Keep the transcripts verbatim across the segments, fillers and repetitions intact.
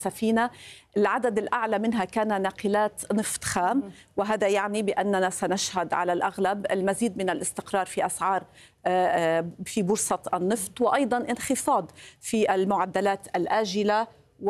سفينة العدد الأعلى منها كان ناقلات نفط خام، وهذا يعني بأننا سنشهد على الأغلب المزيد من الاستقرار في أسعار في بورصة النفط، وأيضا انخفاض في المعدلات الآجلة.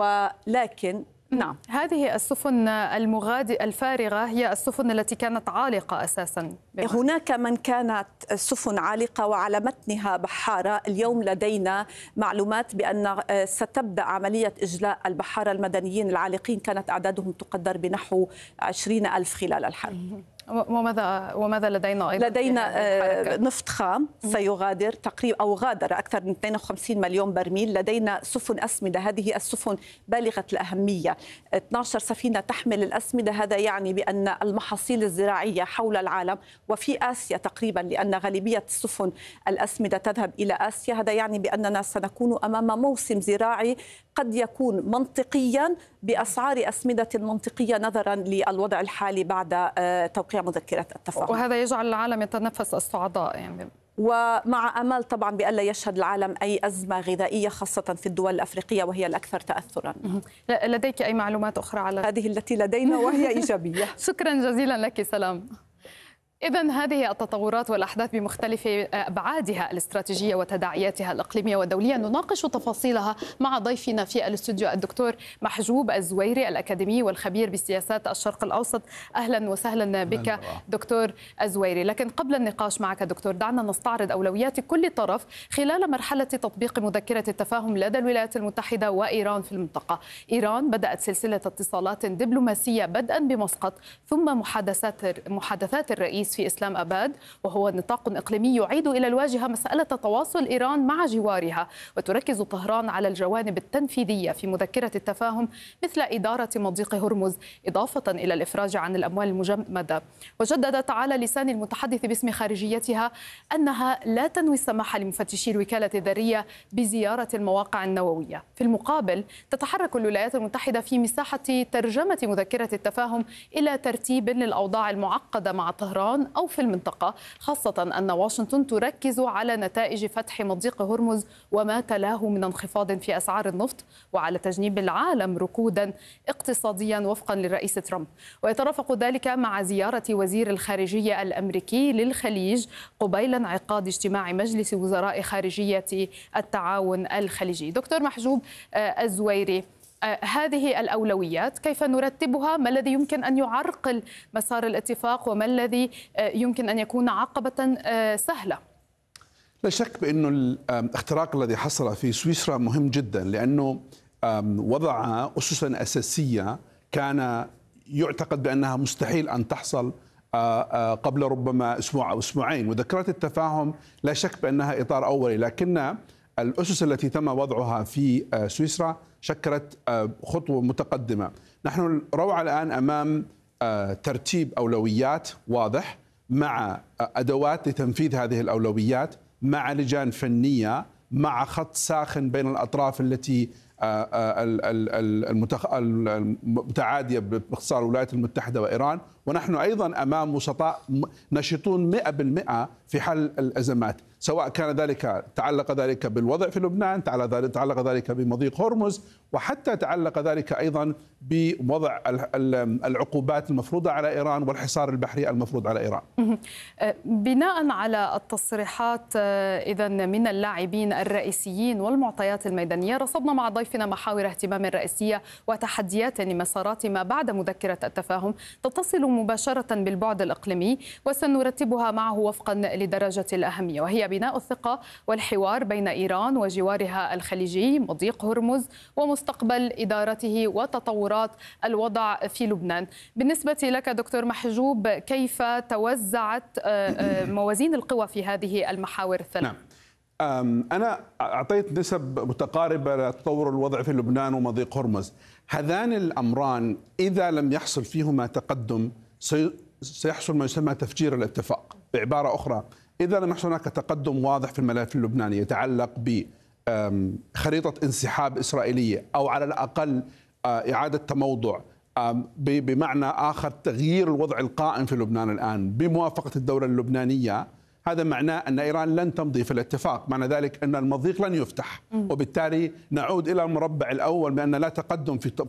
ولكن نعم، هذه السفن المغادرة الفارغة هي السفن التي كانت عالقة أساسا. بمعنى. هناك من كانت السفن عالقة وعلى متنها بحارة. اليوم لدينا معلومات بأن ستبدأ عملية إجلاء البحارة المدنيين العالقين، كانت أعدادهم تقدر بنحو عشرين ألف خلال الحرب. وماذا وماذا لدينا أيضا؟ لدينا نفط خام سيغادر تقريبا أو غادر أكثر من اثنين وخمسين مليون برميل. لدينا سفن أسمدة، هذه السفن بالغة الأهمية، اثنتي عشرة سفينة تحمل الأسمدة. هذا يعني بأن المحاصيل الزراعية حول العالم وفي آسيا تقريبا، لأن غالبية السفن الأسمدة تذهب إلى آسيا، هذا يعني بأننا سنكون أمام موسم زراعي قد يكون منطقيا بأسعار أسمدة منطقية نظرا للوضع الحالي بعد توقيع مذكرة التفاهم. وهذا يجعل العالم يتنفس الصعداء يعني. ومع أمل طبعا بألا يشهد العالم أي أزمة غذائية خاصة في الدول الأفريقية وهي الأكثر تأثرا. لديك أي معلومات أخرى على هذه التي لدينا وهي إيجابية؟ شكرا جزيلا لك. سلام. إذن هذه التطورات والأحداث بمختلف أبعادها الاستراتيجية وتداعياتها الإقليمية والدولية نناقش تفاصيلها مع ضيفنا في الاستوديو الدكتور محجوب الزويري الأكاديمي والخبير بسياسات الشرق الأوسط. أهلا وسهلا بك دكتور الزويري. لكن قبل النقاش معك دكتور، دعنا نستعرض أولويات كل طرف خلال مرحلة تطبيق مذكرة التفاهم لدى الولايات المتحدة وإيران في المنطقة. إيران بدأت سلسلة اتصالات دبلوماسية بدءا بمسقط ثم محادثات محادثات الرئيس في إسلام أباد، وهو نطاق إقليمي يعيد إلى الواجهة مسألة تواصل إيران مع جوارها. وتركز طهران على الجوانب التنفيذية في مذكرة التفاهم مثل إدارة مضيق هرمز، إضافة إلى الإفراج عن الأموال المجمدة. وجددت على لسان المتحدث باسم خارجيتها أنها لا تنوي السماح لمفتشي الوكالة الذرية بزيارة المواقع النووية. في المقابل تتحرك الولايات المتحدة في مساحة ترجمة مذكرة التفاهم إلى ترتيب للأوضاع المعقدة مع طهران أو في المنطقة، خاصة أن واشنطن تركز على نتائج فتح مضيق هرمز وما تلاه من انخفاض في أسعار النفط، وعلى تجنيب العالم ركودا اقتصاديا وفقا للرئيس ترامب. ويترافق ذلك مع زيارة وزير الخارجية الأمريكي للخليج قبيل انعقاد اجتماع مجلس وزراء خارجية التعاون الخليجي. دكتور محجوب الزويري، هذه الأولويات كيف نرتبها؟ ما الذي يمكن أن يعرقل مسار الاتفاق وما الذي يمكن أن يكون عقبة سهلة؟ لا شك بأنه الاختراق الذي حصل في سويسرا مهم جدا، لأنه وضع أسسا أساسية كان يعتقد بأنها مستحيل أن تحصل قبل ربما أسبوع أو أسبوعين. مذكرات التفاهم لا شك بأنها إطار أولي، لكن الأسس التي تم وضعها في سويسرا شكلت خطوة متقدمة. نحن روعة الآن أمام ترتيب أولويات واضح مع أدوات لتنفيذ هذه الأولويات، مع لجان فنية، مع خط ساخن بين الأطراف التي المتعادية باختصار الولايات المتحدة وإيران. ونحن أيضا أمام وسطاء نشطون مئة بالمئة في حل الأزمات، سواء كان ذلك تعلق ذلك بالوضع في لبنان، تعلق ذلك بمضيق هرمز، وحتى تعلق ذلك أيضا بوضع العقوبات المفروضة على إيران والحصار البحري المفروض على إيران. بناء على التصريحات إذن من اللاعبين الرئيسيين والمعطيات الميدانية، رصدنا مع ضيفنا محاور اهتمام رئيسية وتحديات لمسارات ما بعد مذكرة التفاهم تتصل مباشرة بالبعد الإقليمي، وسنرتبها معه وفقا لدرجة الأهمية، وهي بناء الثقة والحوار بين إيران وجوارها الخليجي، مضيق هرمز ومستقبل إدارته، وتطورات الوضع في لبنان. بالنسبة لك دكتور محجوب، كيف توزعت موازين القوى في هذه المحاور الثلاث؟ نعم، أنا أعطيت نسب متقاربة لتطور الوضع في لبنان ومضيق هرمز. هذان الأمران إذا لم يحصل فيهما تقدم سيحصل ما يسمى تفجير الاتفاق. بعبارة أخرى، إذا لم يحصل هناك تقدم واضح في الملف اللبناني يتعلق بخريطة انسحاب إسرائيلية أو على الأقل إعادة تموضع، بمعنى آخر تغيير الوضع القائم في لبنان الآن بموافقة الدولة اللبنانية، هذا معناه أن إيران لن تمضي في الاتفاق، معنى ذلك أن المضيق لن يفتح، وبالتالي نعود إلى المربع الأول بأن لا تقدم في